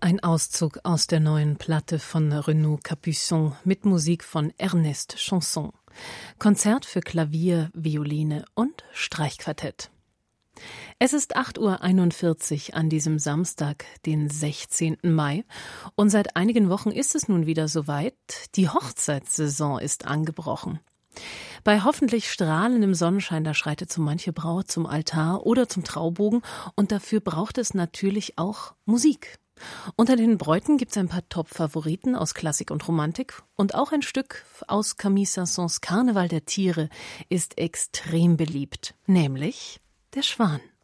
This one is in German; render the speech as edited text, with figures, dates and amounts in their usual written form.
Ein Auszug aus der neuen Platte von Renaud Capuçon mit Musik von Ernest Chansson. Konzert für Klavier, Violine und Streichquartett. Es ist 8:41 Uhr an diesem Samstag, den 16. Mai. Und seit einigen Wochen ist es nun wieder soweit. Die Hochzeitssaison ist angebrochen. Bei hoffentlich strahlendem Sonnenschein, da schreitet so manche Braut zum Altar oder zum Traubogen. Und dafür braucht es natürlich auch Musik. Unter den Bräuten gibt's ein paar Top-Favoriten aus Klassik und Romantik und auch ein Stück aus Camille Saint-Saëns Karneval der Tiere ist extrem beliebt, nämlich der Schwan.